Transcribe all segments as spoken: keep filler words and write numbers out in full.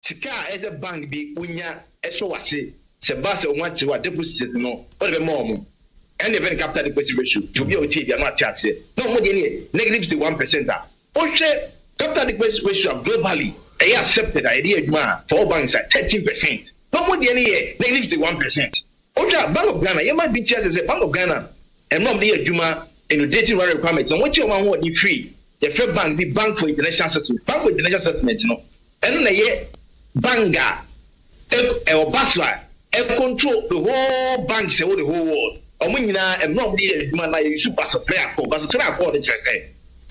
Tika as a bank be unya eso wase se ba se want to deposit no or be more and even capital deposit ratio to be O T be not say no more than negative one percent. Oche capital deposit ratio globally they accepted idea for all banks at thirteen percent. No more than negative one percent. Oche Bank of Ghana, you might be just as a Bank of Ghana and not be a Juma in the dating requirements and what you want what you free. The Fed Bank be bank for international settlement, bank for international settlement, you know. And then Banga, or Basra, and control the whole banks of the whole world. Or when you know, and normally a man like super supplier for Basra for the say.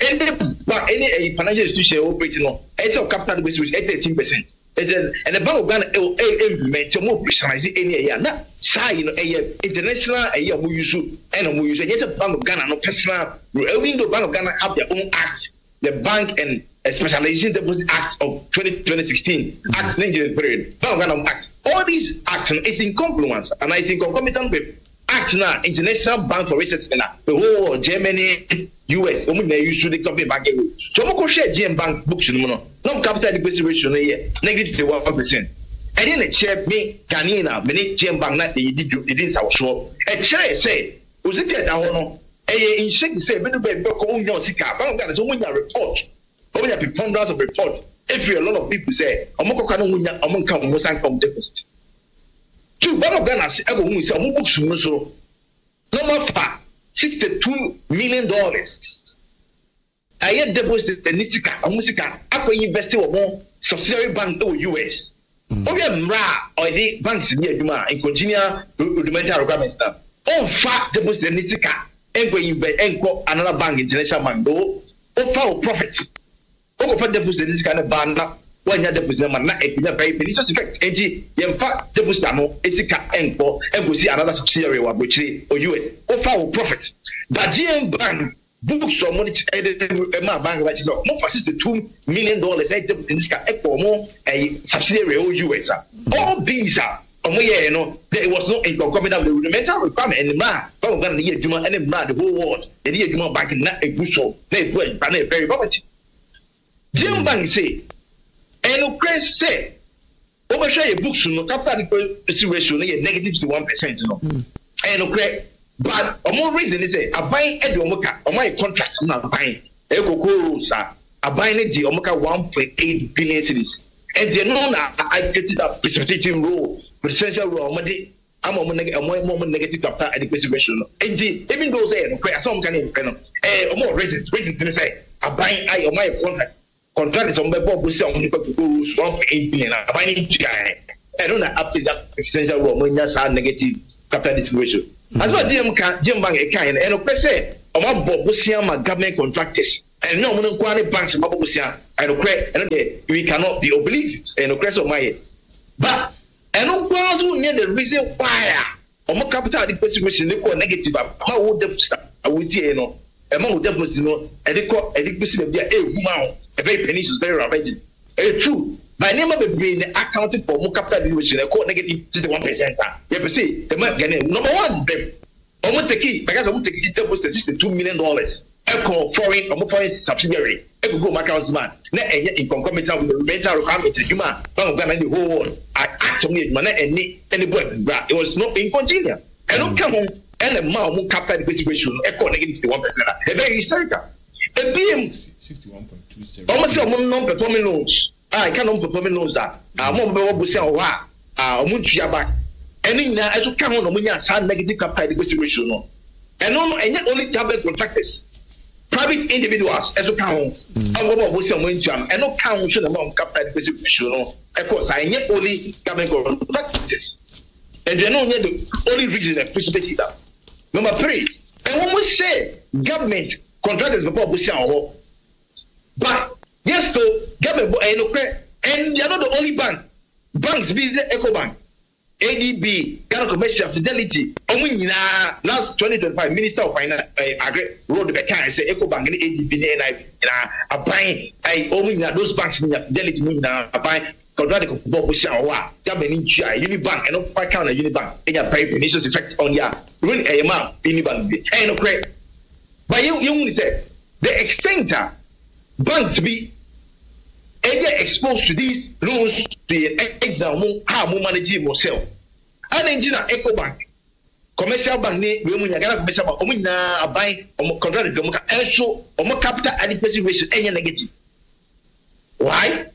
Any financial institution operating on it's a capital which is eighteen percent. And the Bank of Ghana implement more precise any year. Not say, you know, a international a year we use and we use yes, a Bank of Ghana, no personal. Even the Bank of Ghana have their own act, the Bank and a Specialization Deposit Act of twenty sixteen, Act Nigerian period, Bank of Ghana Act. All these acts is in confluence and I think concomitant with Act now, International Bank for Research, the whole Germany, U S, we may use the company bank. So, we share G M Bank books, no capital deposit ratio, negative one percent. And then a chair me, Canina, many G M Bank, not the didn't our show. A chair say, was it that I know? A in shake say, but the baby, your Sika, Bank of Ghana is only a report. Only a preponderance of report. If you a lot of people say, Omoko can win among come most income deposit. Two Bank of Ghana, ever who is a book so. Number five, sixty-two million dollars. I had deposited the Nisika, a Musika, after investing of one subsidiary bank to U S. Oh, yeah, Mra, or the banks in Yuma, in continual rudimentary requirements now. Oh, fat deposit the Nisika, and when you bet and another bank, international bank, oh, for profits. Oh, for deposit this kind of ban, when you deposit them, not a very pernicious effect. And in fact, deposit Nisika and for and we see another subsidiary which or U S. Oh, for profits. But G M Bank books some money to my bank, which is more for sixty-two million dollars. I deposit in this kind more a subsidiary or U S. All these are. You know, there was no concomitant of the rudimentary requirement and the man, Bank of Ghana, the Juma, and the whole world, the Juma bank in not a bushel, they went by a very property. Jim Bank say, and Chris say, overshare your books, no capital deposit ratio, negative to one percent, no. And okay, but a more reason is say, I'm buying Eddie Omoka, or my contract, I'm not buying. Eko sir, I'm buying Eddie Omoka one point eight billion cities. And they know that I created a precipitating role. Essential raw money, I'm a more negative capital adequacy ratio. And even those say, some can even more reasons, reasons say, I'm buying I or my contract. Contract is on my board, we on one point eight billion. I'm buying G I. I don't know up to that essential raw money, that's our negative capital adequacy ratio. As well as G M Bank, a kind, and a say, on my board, we see my government contractors. And no one quality banks, and we cannot be oblivious and oppressed of my but and no one near the reason why or more capital adequacy ratio negative. How would the start? I would say, no, among deposits, no, adequate adequacy of a woman, a very pernicious, very ravaging. A true. By name of a brain accounted for more capital adequacy, a core negative to the one percent. You have to say, the man getting number one, them. I want the key because I want to get deposit sixty-two million dollars. Echo foreign or foreign subsidiary. Echo go account man. Net and in concomitant with the mental requirement of human. Bank of Ghana the whole world. I actually man any any boy. It was not being congenial. And don't come on and the man who capital adequacy ratio echo negative to one percent. A very historical. A B M sixty-one point two seven. Almost a non-performing loans. I can't performing loans are. I won't be able to say what. I won't you back. Any now as you come on when you sign negative capital adequacy ratio. No. And no and yet only government contractors. Private individuals as a count, I will always say, and no count should amount capital adequacy ratio. Of course, I yet only government contractors. And they know the only reason that facilitate that. Number three, and when we say government contractors before we say, but yes, to government and you're not the only bank. Banks be the Eco Bank. A D B, Ghana Commercial Fidelity, Omina, last twenty twenty-five, Minister of Finance, I wrote the back say Eco Bank and A D B, and I are buying, I Omina, those banks in Fidelity, Muna, are buying contract of Bob Shawa, Government Unibank, and not five count a Unibank, and your pay pernicious effect on ya, really a amount, Unibank, and no credit. But you, you say the extent banks be get exposed to these loans to the age now, how more manage yourself. And then, EcoBank, commercial bank, we will get a commercial bank, we are buying or contract, and so or capital adequacy ratio, any negative. Why?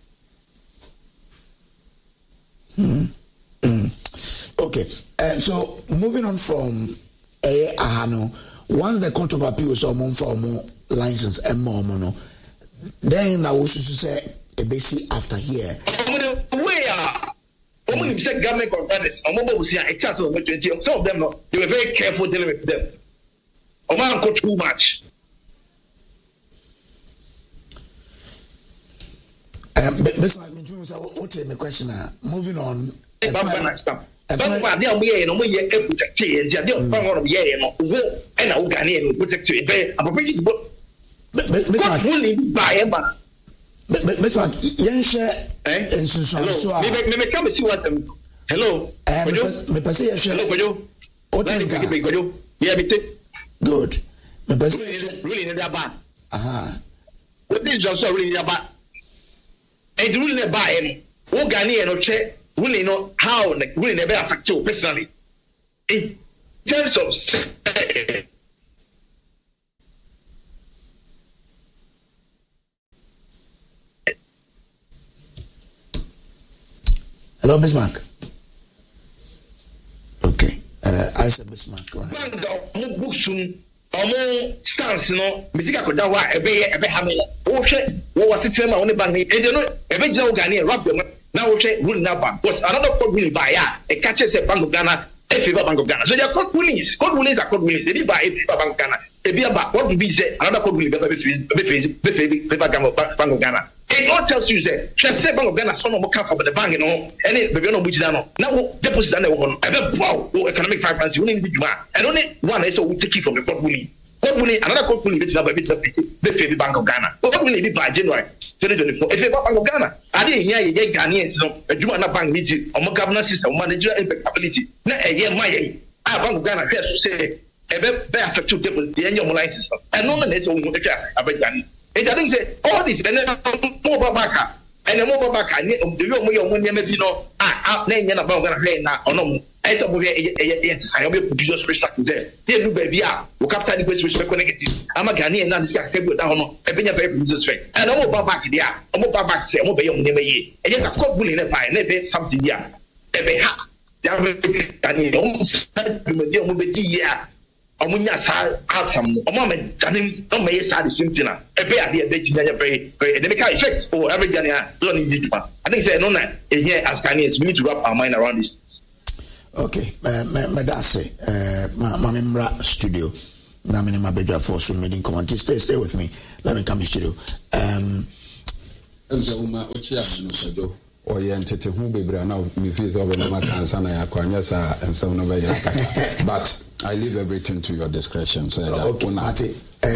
Hmm. Mm. Okay, uh, so moving on from A. Ahano, once the Court of Appeals or more for more license and more mono, then I was to say a basic after here. Where? When you say government contractors, some of them they were very careful dealing with them. Oman got too much. Um, but this might be true. So, what is my question? Moving on. Bamba stamp. Bamba, they are we no more yet protect and they are one of ye no and I Ghanaian protect you. I'm afraid to go. But only buy a man. But Miss Mark, Yansha and Susan. Maybe come and see what them. Hello. Me passe hello for you. What do you think? Yeah, me too. Good. Me passe really in their bar. Aha. What is just really in their bar? And really buy him. Who Ghanaian no check. Really know how really never affect you personally. In terms of hello, Bismarck. Okay. Uh, I said Bismarck. Right. Book soon. Omo stance no. Misika ko dawa ebe ebe hamela. O hwe wo wasitire ma woni ban ni. E de no ebe jira wo Ghana rap dem. Now we say ruling that bank. But another court ruling by ya. A catcher said Bank of Ghana. A favor Bank of Ghana. So there are court rulings. Court rulings are court rulings. They be by a favor Bank of Ghana. They be about what would be say another court ruling. Be favor Bank of Ghana. It all tells you that say Bank of Ghana so no more come from the bank, you know. Any baby no which down. Now deposit down one. Ebe wow. Economic finance. You need big man. And only one is so we take it from the court ruling. Court ruling. Another court ruling. Be favor Bank of Ghana. Court ruling be by January twenty twenty-four. If Bank of Ghana. I didn't hear ye Ghanaians no adwuma na bank meeting or governance system managerial impeccability na eye my ah Bank of Ghana here to say ebe be affect you deposit the your online system and no na so we go try abegani e that means say all this and mobile bank and mobile bank the yo mo yo mo nyama bi no ah na nya na Bank of Ghana hwe na ono I thought we are saying we produce special there. They do baby ah. We capital the question we negative. I'm a Ghanaian and this guy can go down on. I been a very producer straight. And I'm about back there. I'm about back say I'm about young never ye. And yes, I caught bullying a pie. Never something here. Never ha. They are very Ghanaian. Almost the young baby yeah. I'm when you saw outcome. I'm a man. Don't make sad the same thing. A bear the betting very very. They make effect or every Ghanaian don't need to. I think say no that here as Ghanaians we need to wrap our mind around this. Okay, my that's it. My member studio. Now, I'm in my bedroom for some meeting. Come on, stay, stay with me. Let me come in studio. Um, I'm so much. Oh, yeah, and Tete who be now me feels over my cancer and some of but I leave everything to your discretion. So, okay, Mate,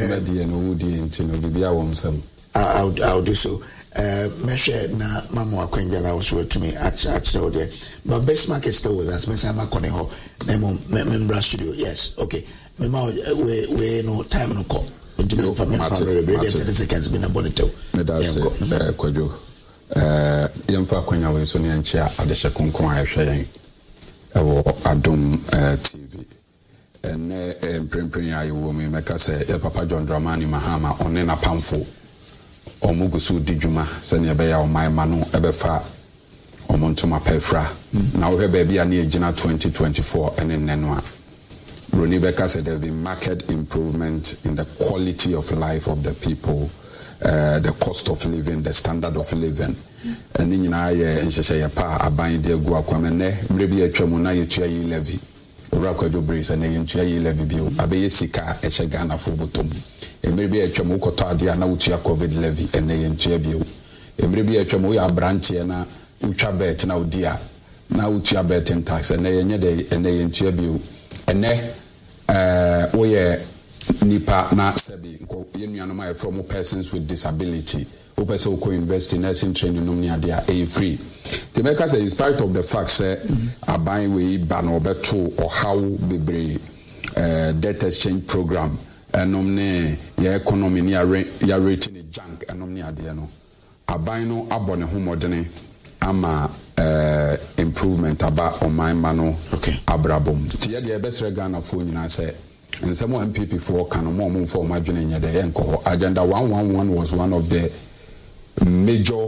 I'll I'll do so. Uh, Meshe na mama Akwenjala was to me at at so there, but Bismarck is still with us. Mesha Makoneho, Nemo member studio. Yes, okay. Mema we we no time no call. Until no for me for thirty seconds been a bonito. Me that's eh Kwadwo. Eh yemfa Akwenya we so ne nchia adehye konkon ahwe yen. Ewo Adom T V. Ene emprempren ayo me meka say e Papa John Dramani Mahama one na pamfo. Omugusu dijuma sene ebe ya omaima no ebefa omontoma pefra na wo hebe bia na ejina twenty twenty-four ene neno a Roni Beka said there will be market improvement in the quality of life of the people, uh, the cost of living, the standard of living. And in ye enhye ye pa aban de gu akwamene mrebi atwamu na ye tua yi levy Orakwajo Brace and ye tua yi levy bio abeye sika ehye Ghana fo botom. Emrebi atwamu koto ade na utua covid levy and ye tua bio. Emrebi atwamu ya branch na utwa bet na odia na utua bet tax and ye nye de and ye tua bio. Ene eh oye nipa na sebi ko yenuano ma from persons with disability who person ko invest in nursing training no nia dia a free the maker say in spite of the fact say aban we ban obeto or how bebre eh debt exchange program enom ne your economy ya ya rating junk enom ne ade no aban no abɔ ne ho modene ama uh, improvement aba ɔman ma no abrabom tie de ebesre Ghana fo nyina sɛ nsɛm M P P for kan mo mo for ma dwene nyɛ de yɛ nkɔ agenda one one one was one of the major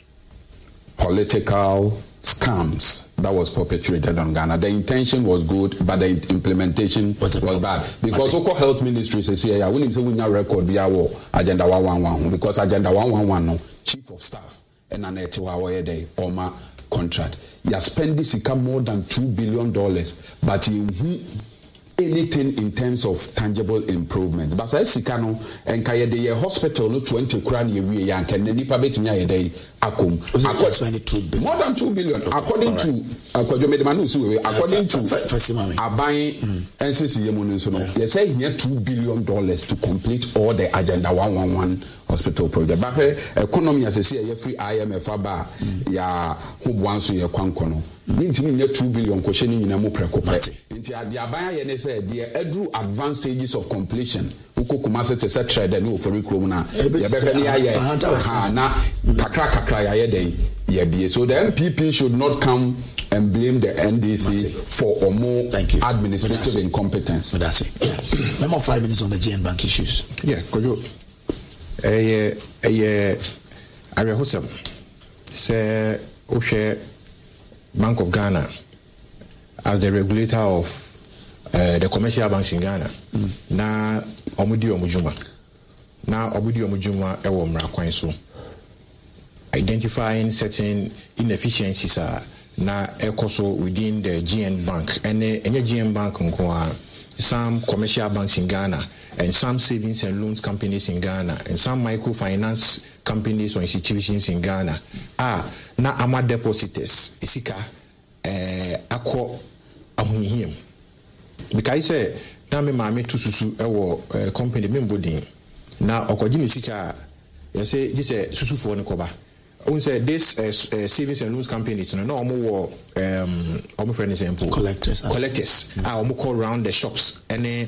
political scams that was perpetrated on Ghana. The intention was good, but the implementation was, was bad. Because local health ministry says here, I wouldn't say we now record be our agenda one one one because agenda one one one no chief of staff and an eighty hour day or my contract. You are spending sika more than two billion dollars, but you anything in terms of tangible improvement. But I see cano and kaya the hospital no twenty crown ye we yank and the nipa betinya ye day akum. More than two billion according to according to according to Abai N C C Yemunusono. They say here two billion dollars to complete all the agenda one one one hospital project. But economy as I say free I M F aba ya who wants ye kwankono. Nintimi nye two billion question nyina mo preko party. Nti ade aban ye ne say the edru advanced stages of completion. Ukokuma se se trade no for krom na ye bebe ne aye ha na kakra kakra ya ye den ye bie. So the M P P should not come and blame the N D C for or more administrative incompetence. But that's it. Yeah. Number five minutes on the G N Bank issues. Yeah, kojo. Eh eh Are Hosam say Oshe Bank of Ghana as the regulator of uh, the commercial banks in Ghana. Mm. Na omudi omujuma. Na omudi omujuma ewo mra kwan so. Identifying certain inefficiencies are na ekoso within the G N Bank. And any G N Bank nko some commercial banks in Ghana and some savings and loans companies in Ghana and some microfinance companies or institutions in Ghana ah na ama depositors isika eh akọ ahunhiem because say na me maame to susu ewo company me mbodin na okoji ni sika you say this eh susu for ne koba we say this uh, uh, savings and loans companies no no omo um omo friend example collectors collectors ah omo call around the shops any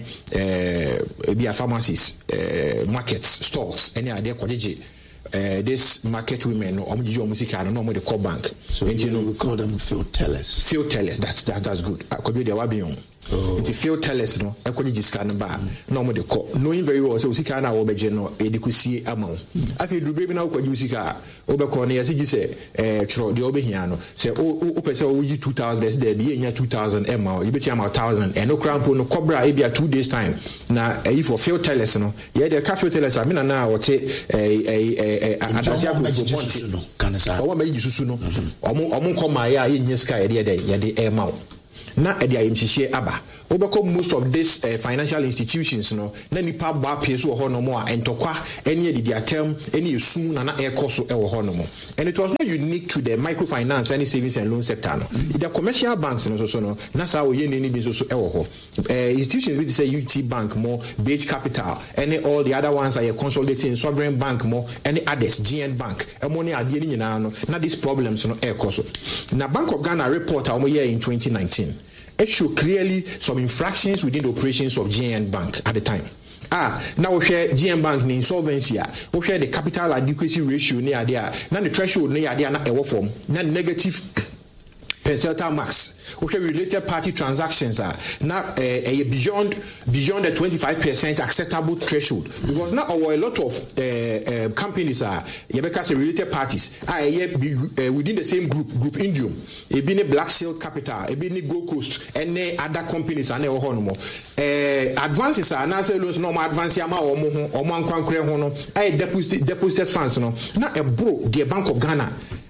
uh be pharmacies uh, markets stores any ade kwajeje Uh, this market women no omo jiji omo sika no omo the core bank so you know we call them field tellers field tellers that's that, that's good akobi dey wabi on the field tellers no ekodi sika no ba no omo the core knowing very well so sika na wo beje no edikusie amawo afi dubre bi na okodi sika wo be ko no yesi gi se eh tro de obehia no se o pese o yi two thousand des there be enya two thousand amawo you bet you am one thousand and no crampo no cobra e bia two days time na e for field tellers no ye the cafe tellers amina na wo che eh eh adansi abuso no kanasa o ma yisusu no omo omo nkoma ya yenye sky ye de ye de e ma na e de ayemhihie aba obeko most of these uh, financial institutions no na nipa ba pie so ho no mo a entokwa ene e di atem ene esu na na e koso e wo ho no mo and it was not unique to the microfinance and savings and loan sector no mm-hmm. The commercial banks no so so no na sa wo ye ni bi so so e wo ho uh, institutions we say U T Bank more Beach Capital and all the other ones are consolidating Sovereign Bank more any others G N Bank e mo ni ade ni nyina no na these problems no e koso na Bank of Ghana report a mo year in twenty nineteen it showed clearly some infractions within the operations of G N Bank at the time. Ah, now we share G N Bank in insolvency. We share the capital adequacy ratio near there. Now the threshold near there not a form. Now negative percentile max. Okay, related party transactions are now uh, uh, beyond beyond the twenty-five percent acceptable threshold because now our, a lot of uh, uh, companies are because related parties are uh, within the same group group Indium, a been Black Shield Capital, a been Gold Coast, and other companies are now on more advances are now say loans no more advance ama or more or man kwankre ho no I deposit deposited funds no now a bro the Bank of Ghana.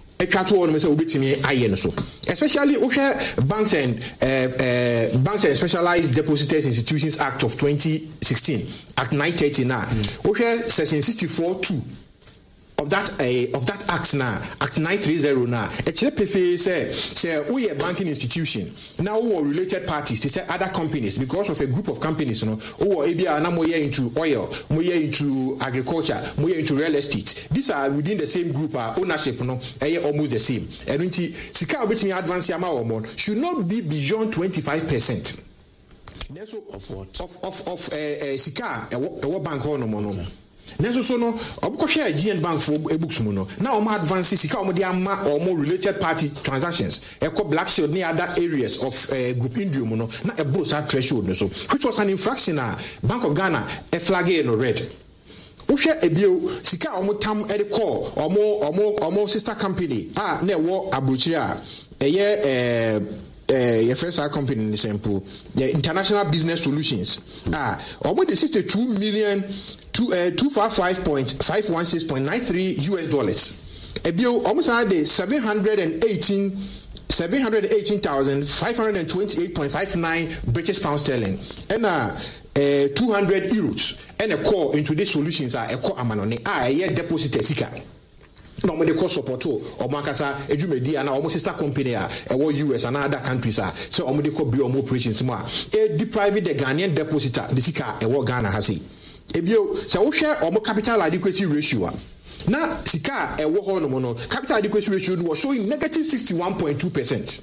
Especially banks and uh, uh, banks and specialized depositors institutions act of twenty sixteen act nine thirty-nine mm. section sixty-four two of that uh, of that act now act nine thirty now a say say we a banking institution now who are related parties to say other companies because of a group of companies you know who are into oil more into agriculture more into real estate these are within the same group uh, ownership no uh, almost the same and until sika between advance amount should not be beyond twenty-five percent of what of of of uh, uh, sika a uh, bank no no Nenso so no obukɔhwɛ G N Bank for ebooks mu no na omo advance sika omo de ama omo related party transactions ɛkɔ Black Shield ne other areas of uh, group Indium no na ɛboro sa threshold no so which was an infraction a Bank of Ghana e flag no red. Wohwɛ ebio sika omo tam e de call omo omo omo sister company ah na ɛwɔ abrochire a ɛyɛ eh Uh, your first company in example, the International Business Solutions. Ah, about the sixty-two million two uh two five five point five one six point nine three U S dollars. A bill almost had the seven hundred and eighteen seven hundred eighteen thousand five hundred twenty eight point five nine British pounds sterling and uh, uh two hundred euros and a call into these solutions are a call amanone ah a deposit sika. No me de cost support o makasa edwumedi ana omo sister company a ewo U S and other countries a so omo de ko bri omo operations mo a e deprive the Ghanaian depositor the sika ewo Ghana ha sei ebio se wo hwe omo capital adequacy ratio a na sika ewo ho no mo no capital adequacy ratio was showing negative sixty-one point two percent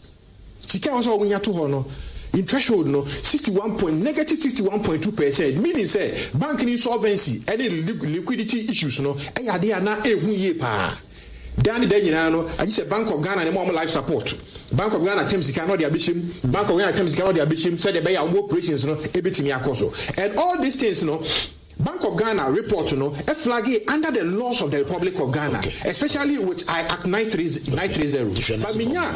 sika was o nya to ho no in threshold no sixty-one point negative sixty-one point two percent meaning say bank insolvency any liquidity issues no e yade ana ehu ye pa dan dan nyina no I say Bank of Ghana ne mo life support Bank of Ghana terms sika no de abeshim Bank of Ghana terms sika no de abeshim say the be ya operations no e betimi akoso and all these things no Bank of Ghana report no a flag under the laws of the Republic of Ghana okay. Especially with I Act nine thirty but minya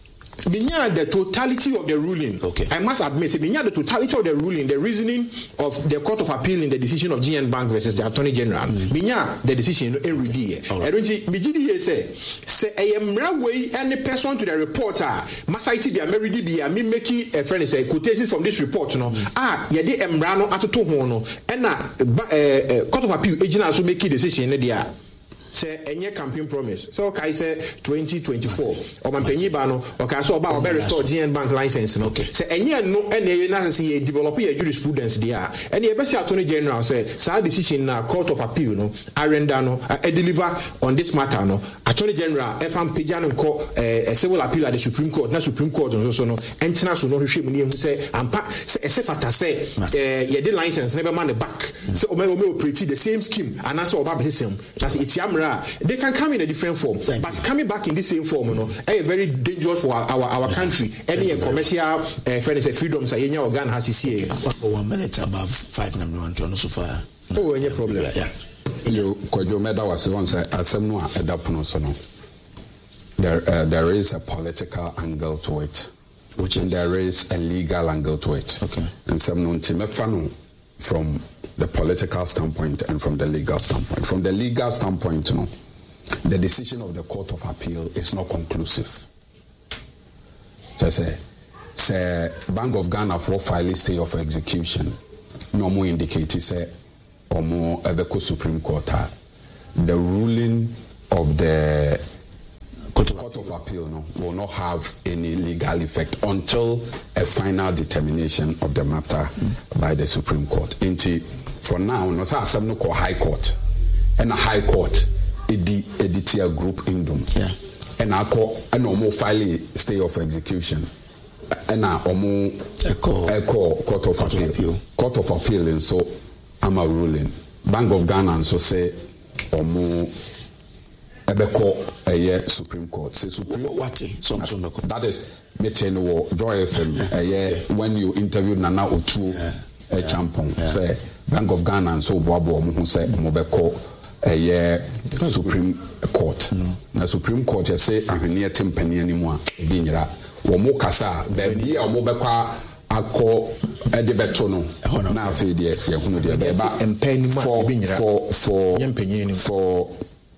Minya the totality of the ruling. Okay. I must admit, Minya the totality of the ruling, the reasoning of the Court of Appeal in the decision of G N Bank versus the Attorney General. Mm. Minya the decision in review. I don't think Mijidi say say I am way any person to the reporter. Masaiti the Ameridi be me making a friend say quotations from this report. No, mm. ah, yadi emrano atoto hono. Ena Court of Appeal agent also making decision in the say enye campaign promise so kai say twenty twenty-four o mampanyi ba no o ka so ba o be restore G N Bank license no say enye no ene na say develop your jurisprudence there ene e be say Attorney General say sa decision na Court of Appeal no arenda no e deliver on this matter no Attorney General e fam pija no ko a civil appeal at the Supreme Court na Supreme Court no so no entina so no hwehwe mu ne say ampa say e se fata say eh ye the license never man the back say o me o me operate the same scheme and na say oba be same na say itiamra they can come in a different form Thank but you. Coming back in the same form you know eh very dangerous for our our, our country any yeah, commercial uh, friends freedoms are yenya organ has C A for one minute above five number one turn so far oh any problem yeah you Kojo meda was once asem no adapono so no there uh, there is a political angle to it which and there is a legal angle to it okay and some no ntimefa no from the political standpoint and from the legal standpoint. From the legal standpoint, you know, the decision of the Court of Appeal is not conclusive. So I say, say Bank of Ghana for file stay of execution, no more indicated say or more Ebeko Supreme Court. The ruling of the Court of, Court of Appeal no, will not have any legal effect until a final determination of the matter mm. by the Supreme Court. Into for now, no say asem no call High Court, and a High Court, edi editia group indom, yeah, and I call and no more file stay of execution, and I omo echo echo Court of Appeal, Appeal, Court of Appeal, and so I'm a ruling. Bank of Ghana and so say omo. Ebeko eye Supreme Court say Supreme what some that is meeting wo Joy F M eye when you interviewed Nana Otu a champion say Bank of Ghana and so boabo mo hu say mo beko eye Supreme Court na Supreme Court say ahwene tempani animu a bi nyira wo mo kasa ba bia wo mo beko akọ ede beto no na afi de ye hunu de ba empani ma bi nyira for for for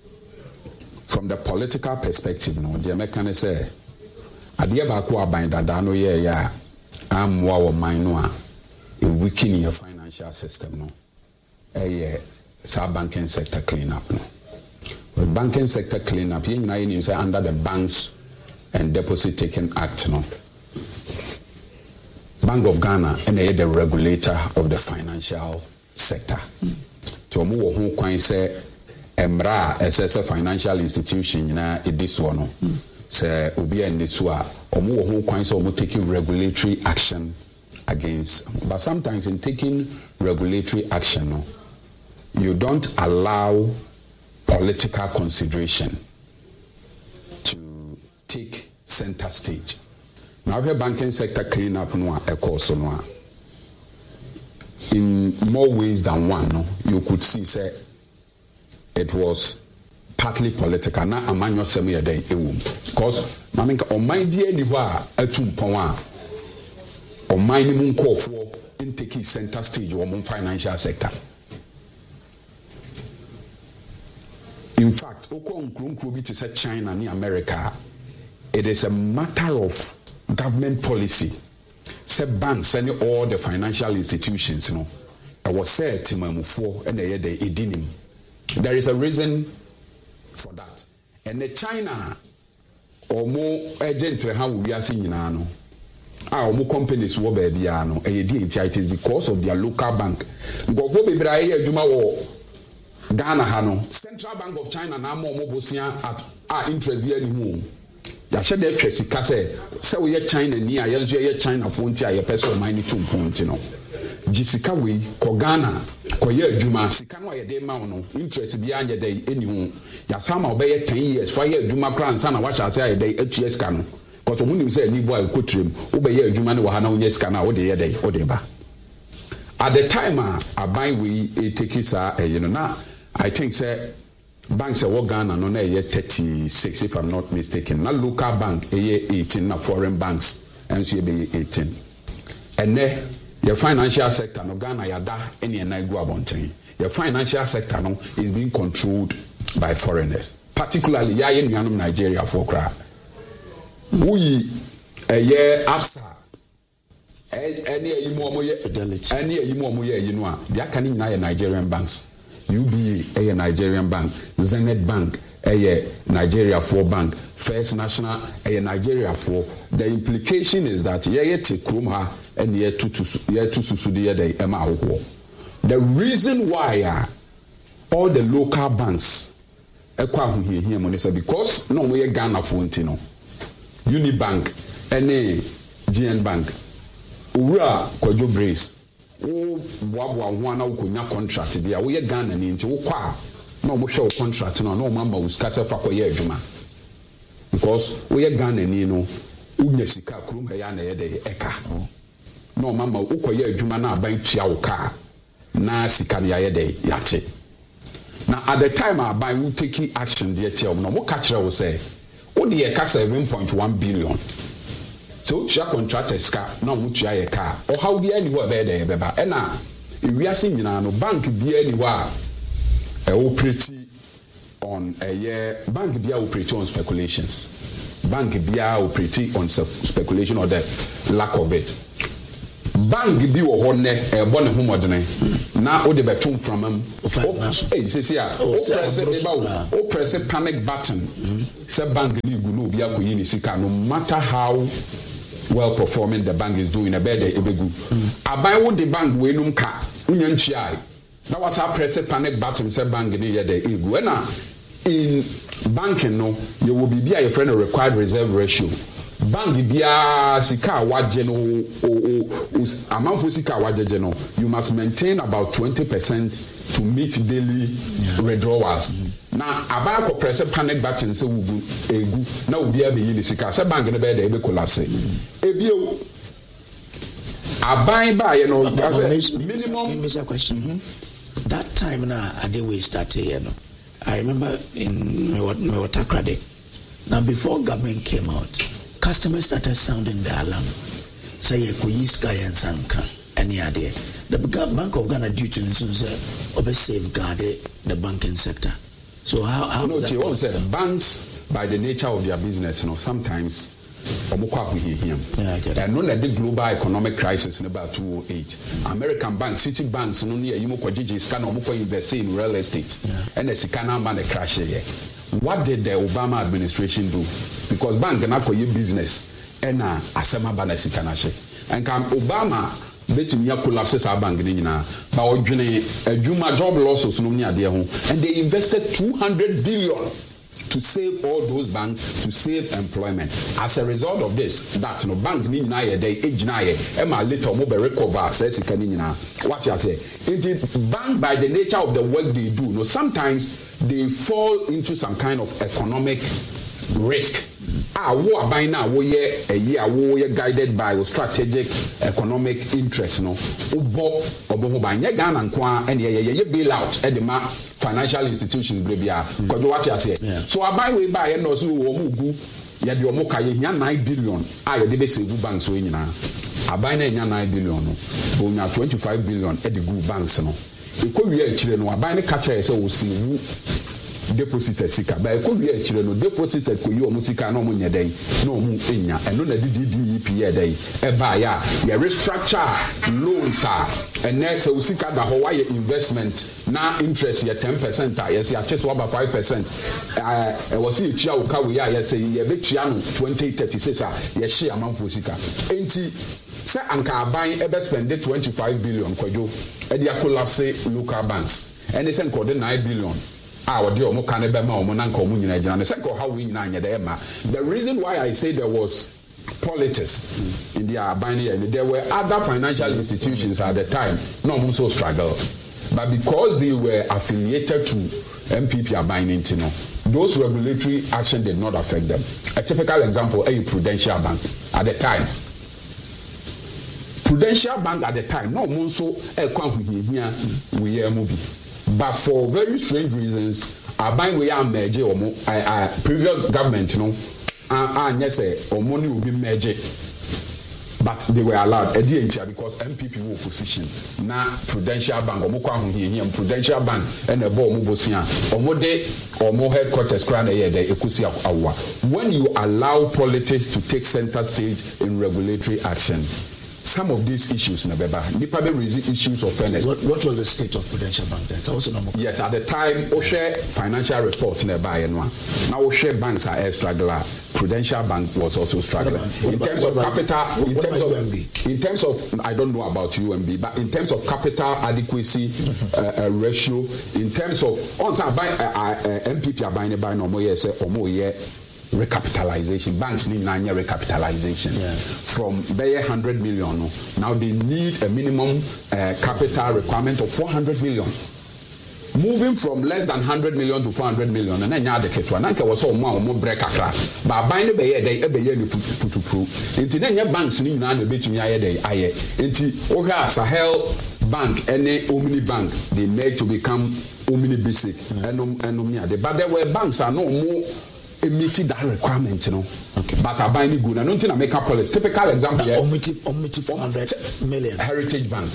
from the political perspective, no, the American say, Adia Bakwa bind that no ye ya, I'm wow mine no, a weakening your financial system, no, a sub banking sector clean up, no. But banking sector clean up, you know, say under the Banks and Deposit Taking Act, no. Bank of Ghana and the regulator of the financial sector. To move who can say, Emra as a financial institution na this one say obi en so a omo ho kwan so omo taking regulatory action against but sometimes in taking regulatory action no you don't allow political consideration to take center stage. Now, the banking sector clean up no a course no in more ways than one. No, you could see say it was partly political. Now, a man yourself a day because I mean, on my dear niwa etum pon on my minimum call for in taking center stage or financial sector. In fact, to say China and America, it is a matter of government policy. Say banks and all the financial institutions, you know, I was said to my mufo and they edinim. There is a reason for that. And the China or more agent how we are seeing now. Our more companies were baby ano. It is because of their local bank. Go for be braille Juma war. Ghana Hano, Central Bank of China, now more Mobosia at our interest be any home. Ya said the Chessika say, so we are China near Yanzu, China frontier, your person miney two points, you know. Jessica we, Kogana, Koye Juma, Sikano, a day mouno, interest beyond your day, any home. Ya sama obey ten years, five years, Juma Crown, son, watch I say a day, eight years cano. Because when you say, any boy could trim, obey Juma, Wahano, yes, cana, or day, or day. At the time, I buy we take his, you know, now. I think say banks are Ghana no na year thirty-six if I'm not mistaken. Na local bank year eighteen, na foreign banks and so be eighteen. And then your financial sector no Ghana yada any na go abonten. Your financial sector no is being controlled by foreigners. Particularly ya ye nuanom Nigeria for kra. We a year after any ayi mo mo ye fidelity. Any ayi mo mo ye yi no a they can na Nigerian banks. U B A, a Nigerian bank, Zenith Bank, a Nigeria four bank, First National, a Nigeria four. The implication is that ye ye te krumha and ye to to ye to susudi de ema wo. The reason why uh, all the local banks ekwa hu here here money say because no we Ghana fonti no. Unibank, any G N Bank, Ura Kojo Brace. Oh, wabwa wana ukonya contract bia wo ye Ghana ni nti wo kwa na mo hwe contract no na mama uskasa fa koye adwuma because wo ye Ghana ni no unya sika krum he ya na ye de eka na mama ukoye adwuma na aban tia wo ka na sika na ye de yate na at the time aban we take action there tia no mo ka kire wo say wo de eka seven point one billion. So chia contractors ka na mu chia ye ka o how be any wo be dey beba e na ewiase nyina no bank bi any wa e operate on a year bank bi operate on speculations bank bi operate on speculation or the lack of it bank bi wo ho ne e bo ne ho modene na o de betum from am eh say say ah o press e ba o press panic button say bank ni gu no bi akoyi ni sika no matter how well performing the bank is doing a better ebegu abai wo the bank we num ka unya ntua na was a press panic button say bank ni ye the egu na in banking no you will be your friend a required reserve ratio bank bia sika waje no o amanfo sika waje no you must maintain about twenty percent to meet daily yeah. withdrawals mm-hmm. na abai ko press panic button say wugu egu na obi a be yi sika say bank no be dey be collapse ebio abai ba ye no as a minimum miss a question mm-hmm. That time na ade we started you know I remember in me what Takrade now before government came out customers started sounding the alarm say you could use sky and sanka any idea the Bank of Ghana due to say safeguard the banking sector. So how how no, that you say banks by the nature of their business, you know, sometimes yeah, I get it. And no the global economic crisis in about two oh eight. American banks, city banks, no near you mo scan or invest in real estate. Yeah. And the Sikana man crash here. What did the Obama administration do? Because bank na koye business and uh asema bana Sikana and come Obama betting ya collapse our bank ni nyina ba odwene adwuma job losses no nya de ho and they invested two hundred billion to to save all those banks, to save employment. As a result of this, that no bank ni na ye dey age na ye e ma later mo be recover say sika ni na. What you say? It bank by the nature of the work they do, no, sometimes they fall into some kind of economic risk. Ah, wo aban na wo ye a year wo ye guided by your strategic economic interest no. Obo obo ho ban ye Ghana nko a ene ye ye bail out e de ma financial institutions brebia. Ko jo what you say? So aban we buy no so wo mu gu ye de omo ka ye hia nine billion a ye de be save banks so nyina. Aban na nya nine billion no. Bo nya twenty-five billion e de gu banks no. E ko wi a chire no aban ne ka kire say wo save deposit sika ba e ko wi a chire no deposit ko yi omo sika na omo nya dai na omo enya eno na D D E P e dai e ba ya ya restructure loans a ene se usika da ho wa ye investment na interest ye ten percent a yes ya chese over five percent eh e was e tua wo ka we ya yes ye be tua no twenty thirty-six a ye hye amanfo sika enti se anka aban e be spend twenty-five billion kwajo e dia collapse local banks ene se nko de nine billion ah odi omo kan be ma omo nanka omo nyina gina ne se ko how we nyina anya de ma. The reason why I say there was politics in the Albania, there were other financial institutions at the time no omo so struggle, but because they were affiliated to M P P Albania, those regulatory action did not affect them. A typical example, a Prudential Bank at the time. Prudential Bank at the time no omo so e kwa hu hia we hear movie. But for very strange reasons, Aban we are merge or previous government, you know, and yes, or money will be merged. But they were allowed a D N T because M P P were position. Now Prudential Bank or Mokwa here, Prudential Bank and a bomb Mobosia or Mode or more headquarters crown a year they ekusi awa. When you allow politics to take center stage in regulatory action, some of these issues in Abeba, Nipa be raising issues of fairness. What, what was the state of Prudential Bank then? So also number yes, at the time, Oshe financial report in Abeba and one. Now Oshe banks are a struggler. Prudential Bank was also struggling. In terms of capital, in terms of in terms of I don't know about U M B, but in terms of capital adequacy uh, uh, ratio, in terms of on buy M P P are buying by no more yes or more yeah. Recapitalization, banks need nine year recapitalization yeah. From one hundred million. Now they need a minimum uh, capital requirement of four hundred million. Moving from less than one hundred million to four hundred million, and then you had the ketwa. Nanka was all more more break a crack. But buying the bay, they a bay put to prove. Into then your banks need none a bit in your day. I into Oha Sahel Bank, any Omni Bank, they made to become Omni Basic and Omnia. But there were banks are no more. Meeting that requirement, you know. Okay. But I buy any good. I don't think I make a policy. Typical example here. Omitive, omitive four hundred million. Heritage Bank.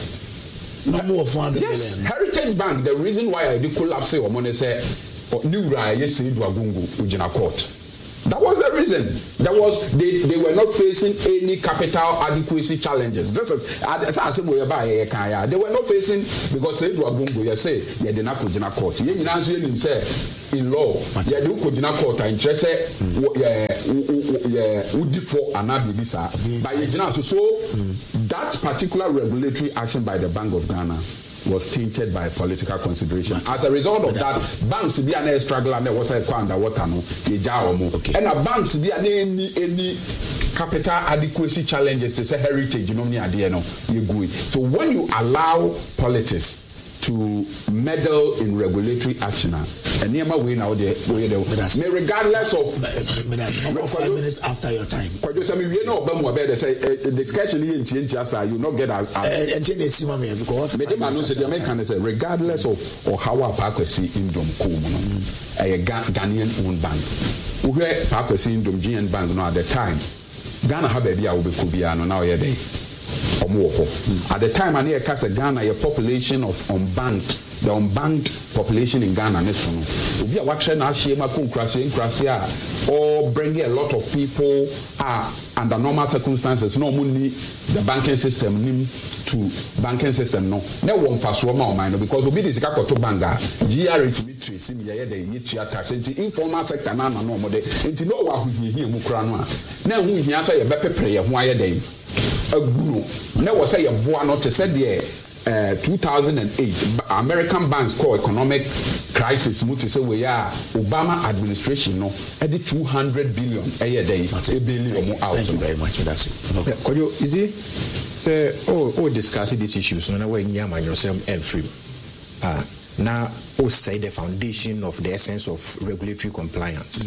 No more four hundred yes, million. Heritage Bank. The reason why I did collapse or money say, New Raya, yes, say, Dwagungu, Ujina Court. That was the reason. That was they, they were not facing any capital adequacy challenges. This is as I said, they were not facing because say Dwagungu, you say, yeah, they not Ujina Court. You didn't say. In law, yeah, you could not court interest, yeah, yeah, would for another visa. By so that particular regulatory action by the Bank of Ghana was tainted by political consideration. As a result of that, banks be an struggle and there was a quanda water no, and a banks be an any any capital adequacy challenges to say heritage, you know, near the no, you go. So when you allow politics to meddle in regulatory action, and near my way now, there, may regardless of five minutes after your time. Quite just I mean, you know, but more better say the discussion here in T N T S I, you not get out. And then they see me because the American say regardless of or how our Parkwesi in Dom Kumo, a Ghanaian owned bank. We were Parkwesi in Dom G N Bank now at the time. Ghana have a will be Kubiano now a day. At the time, I near Casa Ghana, a population of unbanked, the unbanked population in Ghana, we are watching our Shema Kunkrasi in Krasia, or bringing a lot of people are under normal circumstances, no money, the banking system to banking system, no. No one fast one more minor because we be this Kakoto Banga, G R H Mitri, Simia, the Yichia tax, into informal sector, no more day, into no one who hear Mukrana. Now, who he answer a better prayer, why a day. A guno. Never say a boy not to say there. uh, two thousand eight American banks call economic crisis mutu say we are Obama administration no e the two hundred billion a year day e billion mo out. Thank you very much. That's it. Okay. Kojo, is it say oh oh discussing these issues no na we nyama yourself and free. Ah, now oh say the foundation of the essence of regulatory compliance.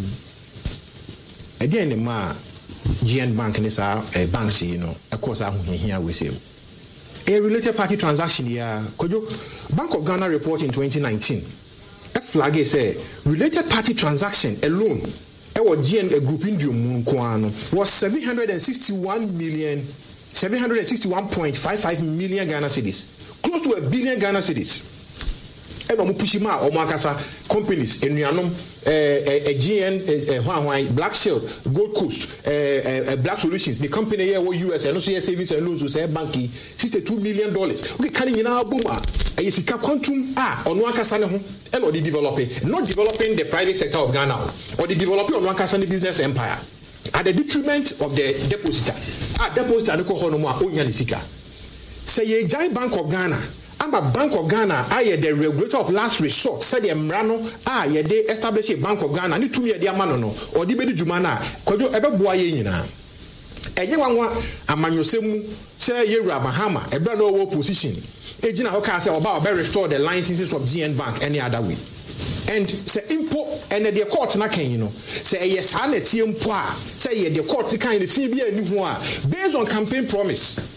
Mm. Again the ma G N Bank is our uh, banks, you know, of course, I'm here with him. A related party transaction here, Kojo, Bank of Ghana report in twenty nineteen. A flag say related party transaction alone, our G N a group in the was seven hundred sixty-one million, seven hundred sixty-one point five five million Ghana cedis, close to a billion Ghana cedis. And omo pushima omo akasa companies enuanom eh G N eh hwan Black Shield, Gold Coast, eh Black Solutions, the company here wo U S and also savings and loans say banki sixty-two million dollars. Okay, kan nyina aboma eh sika quantum ah ono akasa ne ho and or the developing, not developing the private sector of Ghana or the developing ono akasa the business empire at the detriment of the depositor. Ah depositor no ko ho no mo a onya ne sika. Say ye giant Bank of Ghana Amba Bank of Ghana aye the regulator of last resort said the mrano ah ye dey establish a Bank of Ghana ni tumi ye dey amano no or di bedi djuma na kojo ebeboa ye nyina enye wanwa amanyosemu say ye wura Bahama ebra no wo position ejina ho ka say oba oba restore the licenses of G N Bank any other way and say impo and the court na kan you know say yes ha na tie mpo a say ye the court kan the fee bi ani ho a based on campaign promise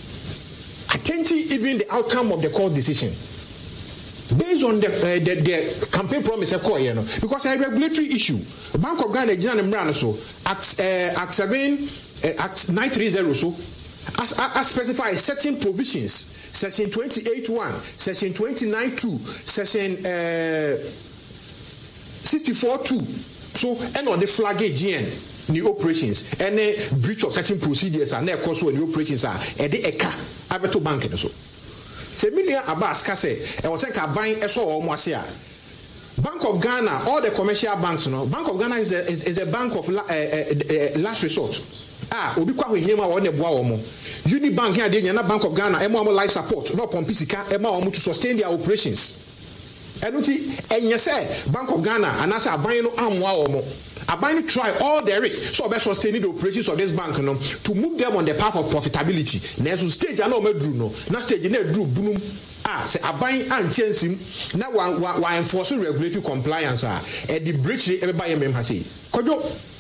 attentive even the outcome of the court decision based on the uh, the, the campaign promise you know, because a regulatory issue Bank of Ghana Ghana Mrano so at uh, at seven uh, at nine thirty so as as specify certain provisions section twenty-eight one section twenty-nine two section uh, sixty-four two so and on the flag G N new operations any breach of certain procedures and their cost when new operations are at the eka abeto bank so se minia abas ka say e wo say ka ban eso o mo ase a Bank of Ghana all the commercial banks no Bank of Ghana is a is, is a bank of la, uh, uh, uh, last resort ah obi kwa hwehima wo ne boa wo mo Unibank here dey na Bank of Ghana e mo life support no pompi sika e ma wo to sustain their operations enuti enye say Bank of Ghana anasa aban no amwa wo mo Abani try all there is so best sustain the operations of this bank no to move them on the path of profitability. Next stage I know me drew no. Na stage na drew bunum ah say abani antiensim na wa wa enforce regulatory compliance ah e the breach everybody mem ha say. Kojo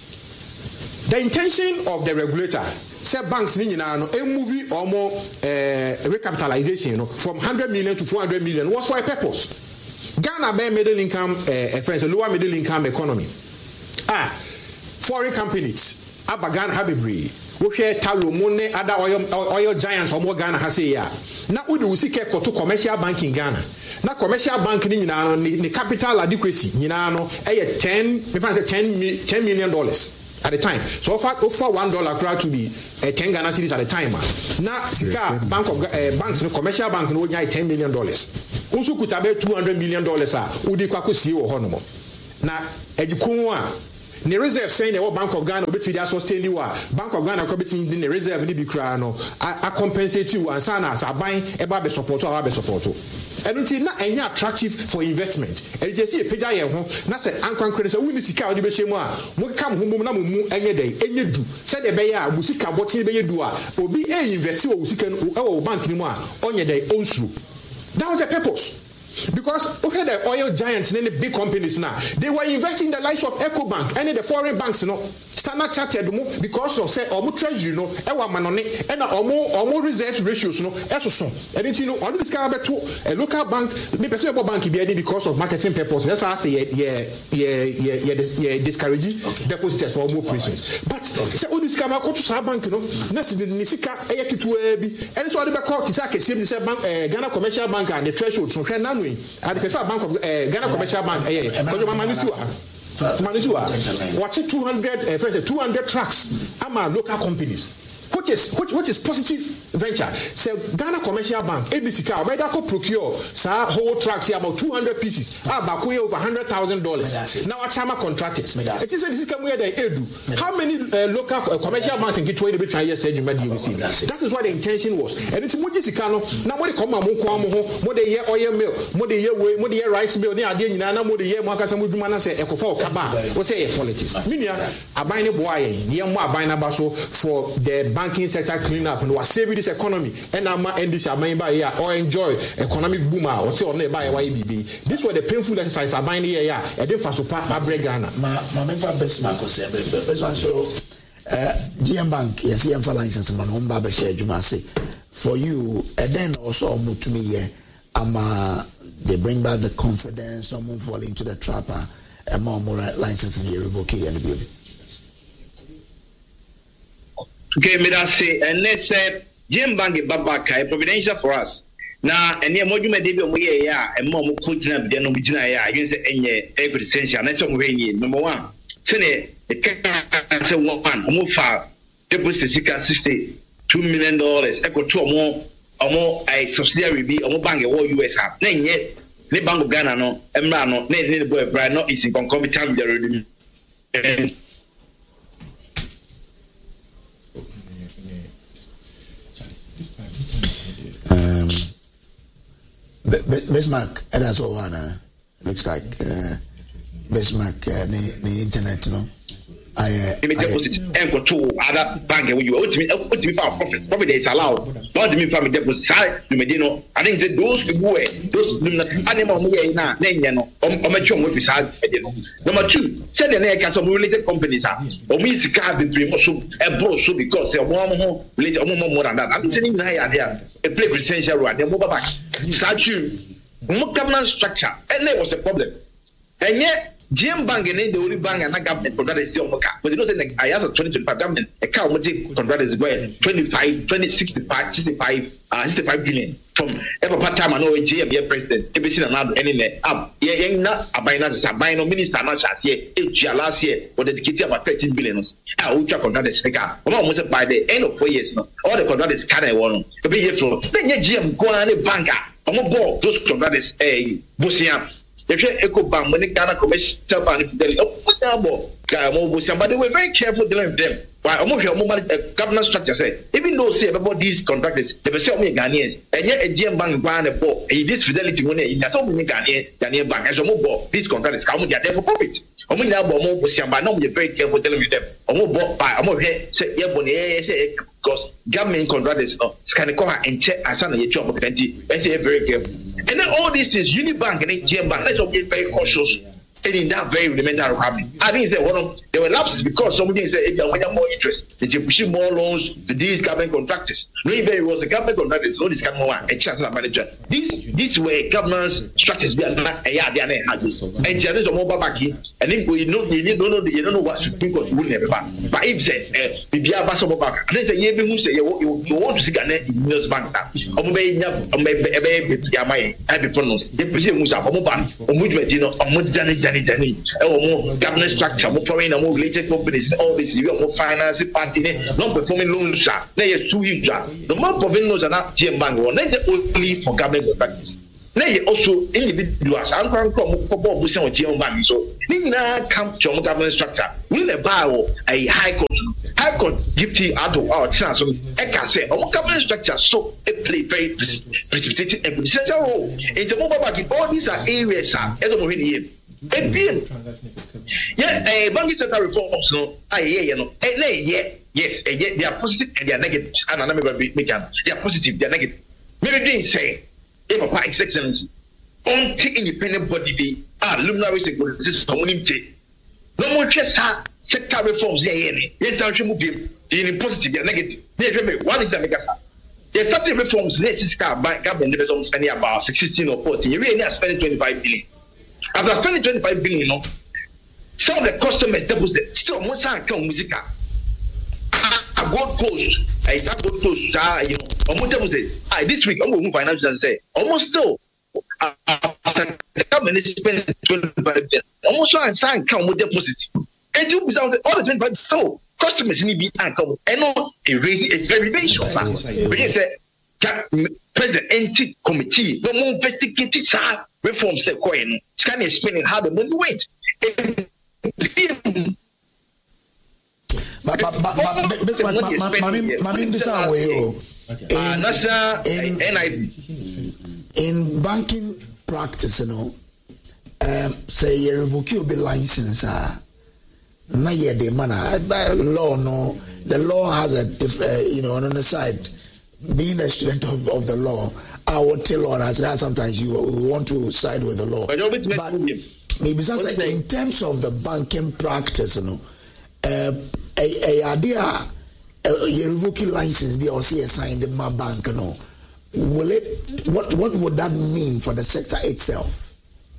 the intention of the regulator say banks ni nyina no e move omo eh recapitalization no from one hundred million to four hundred million was for a purpose. Ghana be middle income eh friends lower middle income economy. Ah, foreign companies abagan habibri wo hwe talomone other oil oil giants omo Ghana ha say ya na udi usike koto commercial bank in Ghana na commercial bank ni nyina no ni capital adequacy nyina no e ten me fan say ten million dollars at the time so far offer one dollar crowd to be uh, ten Ghana cedis at the time na sika bank of uh, banks no commercial bank no nya ten million dollars unsu kutabe two hundred million dollars a udi kwako sie wo hono mo na ejikun a the reserve saying the Bank of Ghana obetwi dey sustain you Bank of Ghana ko betwi the reserve ni bi kra no a compensate you and sana as aban e ba be support or be support enunti na enya attractive for investment e je see e peja ye ho na say ankwan credit say we ni sika odi be shemu a mo kam ho mum na mo mu enye dey enye du say de be ya mu sika botin be ye du a obi e invest wo sika e wo bank ni mu a onye dey onsuru. That was the purpose. Because okay, the oil giants and the big companies now, they were investing in the likes of EcoBank and the foreign banks, you know, Standard Chartered because of say omo treasury, you know, e wa manone and omo omo reserve ratios, you know, eso so. And you know, on this guy to a local bank, me person bank be because of marketing purposes. That's how I say yeah yeah yeah yeah yeah discourage depositors for more prisons. But say all this guy go to South Bank, you know, na ni sika e kitu e bi. And so the court is like say bank Ghana Commercial Bank and the threshold so now at the Federal Bank of uh, Ghana Commercial Bank eh kojo mama nisiwa manisiwa watch two hundred uh, two hundred trucks ama local companies which is which, which is positive venture. Say Ghana Commercial Bank, A B C car, where they could procure sa whole tracks here about two hundred pieces. Ah, bakuye over one hundred thousand dollars. Now Chama contractors. It is a this come where they do. How many uh, local uh, commercial banks can get twenty be try years you made you see. That is what the intention was. And it's much sikano. Now what they come among kwamo ho, mo de year oil mill, mo de year way, mo de year rice mill, ni ade nyina na mo de year mo aka samu dwuma na say ekofa okaba. What say politics. Minia aban ne boy ye mo aban na ba so for the banking sector clean up and was save this economy and am end this aban ba here or enjoy economic boom or say on ba Y B B. This were the painful exercise aban here ya e dey fa so pa abre Ghana. Ma ma me fa best man ko say best man so uh G M Bank yes e fa license no no ba be share adwuma say for you and then also mutumi here ama they bring back the confidence, someone fall into the trapper and more more license and you revoke it and the building. Okay, me that say and let's say G M Bank babaka providential for us. Now and near modu me dey be omoye ya and more mo coach na be no bigina ya you say enye equity essential na say mo wenye number one tene e ka say one omo fa deposit sika sixty-two million dollars e ko to omo omo ai subsidiary bi omo bank e wo U S ha na enye ne bank Ghana no emra no na ne boy bra no is in concomitant the ready um Bismarck that's all one uh, looks like uh, Bismarck uh, the, the internet no I uh, me deposit and go to other bank where you ultimately ultimately for profit profit is allowed not me for me deposit side you me know I think that those people were those animal me na na no o me twom we side no number two say the na some related companies are o me sika be pre so e bro so because e mo mo related o mo more than that I think say na ya there a play essential role they move back statue mo governance structure and there was a problem and yet G M Bank and the only bank and government contract is still Moka. But you know, saying I asked twenty twenty-five government account contract is going twenty-five, twenty, sixty-five, sixty-five, uh, sixty-five billion from every part time. I know G M here president. Every single now anywhere up. Yeah, yeah, not a binance. A binance minister not last year. Eight year last year was dedicated about thirteen billion. I will contract is figure. Almost by the end of four years now. All the contract is kind of one. To be here for then G M go on a banker. I'm a ball. Those contract is a Busian. If you echo bank when Ghana commercial bank but they were very careful dealing with them. Why almost your moment governance structure say even though say about these contractors they will say me Ghanaians and yet a G M Bank ban a ball and this fidelity money in so many Ghanaian Ghanaian bank as a mobile these contractors come there for profit. Omo nya bo mo busiamba no be very careful dealing with them. Omo bo buy omo here say ye boni eh say because government contractors no scan come and check asa na ye twa opportunity and say very careful. And then all these things Unibank and G M Bank let's be very cautious and in that very elemental requirement. I think say one of there were lapses because somebody said if you want more interest they pushing more loans to these government contractors. Knowing very well the government contractors no this kind of one a chance manager. These these were governance structures be not a yard and there is a mobile back here and then you know you don't know you don't know what Supreme Court will never back. But if say Bibia Basobo back and then say you who say you want to see Ghana in news bank omo be nya omo be be yamai I be pronounce the president musa omo ban omo dwagino omo jani jani jani e omo governance structure mo foreign more related companies all this you are finance party non performing loans na ye too huge the more performing loans are not G M Bank one na only for government contractors na ye also individuals and come come ko bo busan G M Bank so ni na come to government structure we na buy a high court high court give you out of our chance so I can say our government structure so it play very precipitating and essential role in the mobile banking all these are areas are as we here yeah, a banking sector reforms, no, I yeah, you know, yeah, yes, yeah, they are positive and they are negative. And I'm never make them. They are positive, they are negative. Maybe they say, if a part His Excellency, until independent body be ah, luminaries and good system, no more just sector reforms, yeah, yeah, yes, I'll remove him in positive, they are negative. One is the mega star. There's certain reforms, let's see, government never spending about sixteen or fourteen. You really are spending twenty-five billion. After spending twenty-five billion, you know, some of the customers deposit still one side come music. A Gold Coast, I said Gold Coast, you know, almost deposit. I this week I'm going to financial and say almost still after the government spending twenty-five billion, almost one side come with deposit. And you say all the twenty-five so customers need to be come and not erase it's very very short. President entity committee no more investigated reforms the coin. Can explain how the money went. But but but but this one, Mammy, Mammy, this way. In banking practice, you know, um, say you revoke your license, ah, na ye de mana law no. The law has a different, you know, on the side. Being a student of, of the law, I would tell on us that sometimes you want to side with the law. But maybe say, in terms of the banking practice, you know, uh, a, a idea, a revoking license be or see assigned in my bank, you know, will it? What what would that mean for the sector itself?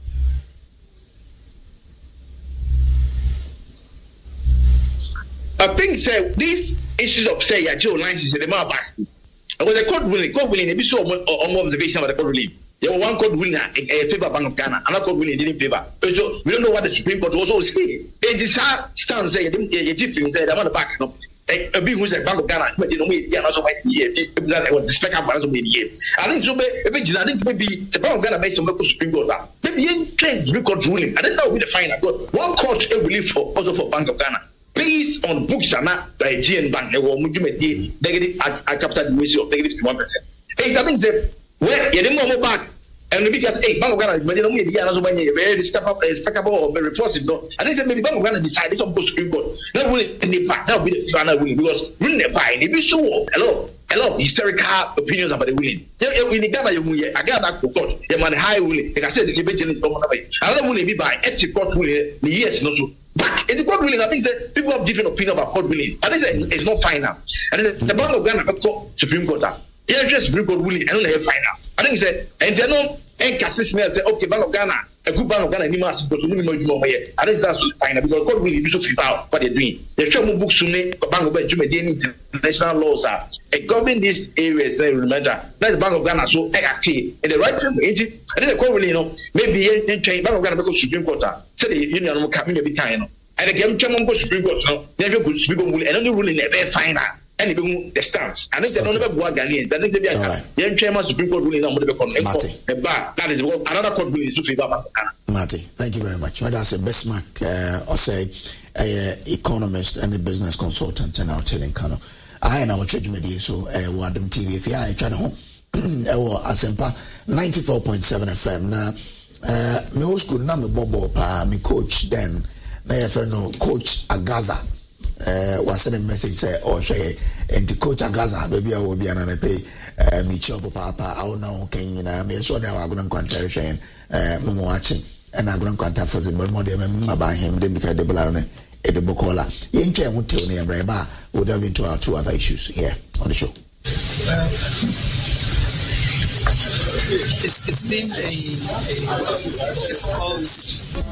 I think say these issues of say your Joe license in the my back. Because the court ruling, court ruling, maybe so on observation of the court ruling. There was one court ruling in favor of Bank of Ghana, another court ruling didn't favor. So we don't know what the Supreme Court was also saying. They decide stand say a difference say I'm on the back. A big who's a Bank of Ghana, but you know we are not so much here. That was the spec up as we here. I think so. Maybe I think maybe the Bank of Ghana made some local Supreme Court. Maybe in change Supreme Court ruling. I don't know with the final court. One court a relief for also for Bank of Ghana. Based on books and not by G N Bank, they were negative at capital ratio of negative one percent. Hey, that means that where you didn't go back and because hey, Bank of Ghana, but you don't need the very respectable or very positive. No, I think that maybe Bank of Ghana decided some Supreme Court. That will in the back, that will be the final winning because winning the pie, if you show a lot, a lot of historical opinions about the winning. In the Ghana, you I got that court, you man high winning. Like I said, the debate is from another way. Another winning be by ethic court winning, the years not so. Back in the court ruling, I think that people have different opinion about court ruling. I think that it's not final. And the Bank of Ghana court Supreme Court. Yeah, just Supreme Court ruling, and only final. I think that and they know and Cassisme say, okay, Bank of Ghana, a good Bank of Ghana, you must go to minimum more. I think that's final because court ruling is so fit out what they're doing. They show more books soon. Bank of Ghana, international laws are governing these areas. They remember that's Bank of Ghana so active in the right time. I think the court ruling, you know, maybe in Bank of Ghana because Supreme Court. Say the union will come in every time. And again, Chairman go Supreme Court, no, never good Supreme Court, and only ruling never final. And the stance. I think they don't ever work again. That is the young Chairman Supreme Court ruling on the bar. That is another court ruling to favor Ghana. Marty, thank you very much. That's a Bestmark, uh, or say, uh, economist and a business consultant, and I'll tell in Kano. I know what church media, so uh, Wadum T V. If you are trying to home, uh, Asempa ninety-four point seven F M. Now, uh, me old school number Bobo pa me coach then. Na your friend no Coach Agaza. Uh, was sending a message say or say and to Coach Agaza, baby I will be another pay. Uh, me chop papa. I will now can you know me so that I going to contact saying uh, Momo watching and I going to contact for the but more than about him. Then because the balloon. The Bokola. Yenche won't tell me Breba would have into our two other issues here on the show. Well, it's, it's been a, a difficult